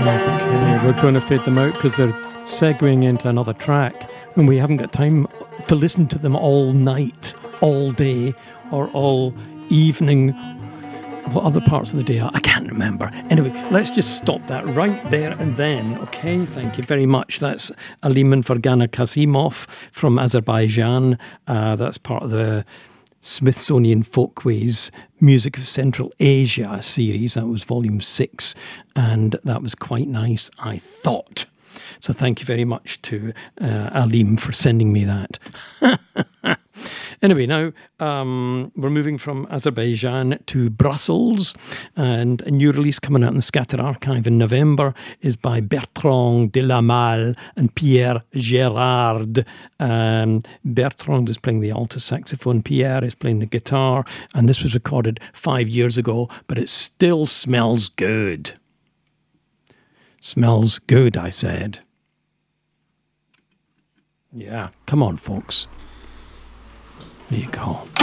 Okay, we're going to fade them out because they're segueing into another track, and we haven't got time to listen to them all night, all day, or all evening. What other parts of the day are? I can't remember. Anyway, let's just stop that right there and then. Okay, thank you very much. That's Alim and Fargana Kasimov from Azerbaijan. That's part of the Smithsonian Folkways Music of Central Asia series. That was volume 6, and that was quite nice, I thought. So thank you very much to Alim for sending me that. Anyway, now we're moving from Azerbaijan to Brussels, and a new release coming out in the Scatter Archive in November is by Bertrand de la Malle and Pierre Gérard. Bertrand is playing the alto saxophone, Pierre is playing the guitar, and this was recorded 5 years ago, but it still smells good. Smells good, I said. Yeah, come on, folks. There you go.